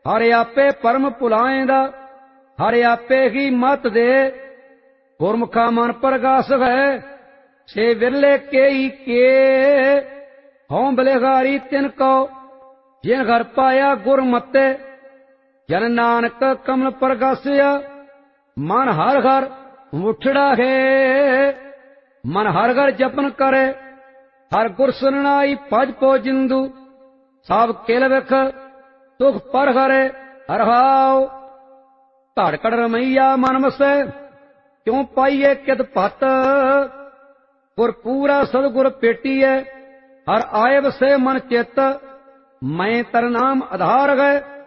हर आपे परम भुलाएंदा, हर आपे ही मत दे। गुरमुखा मन प्रगास है, छे विरले के ही के। हों बलिहारी तिनको, जिन घर पाया गुरमते। जन नानक कमल प्रगासिया, मन हर घर मुठड़ा है। मन हर घर जपन करे, हर गुर सुननाई भज पो जिंदु। सब किल विख सुख पर हरे हरहाओ। धड़कड़ रमैया मन मसै, क्यों पाइए कित पत। गुर पूरा सदगुर पेटीए, हर आए बसे मन चित। मैं तर नाम आधार है,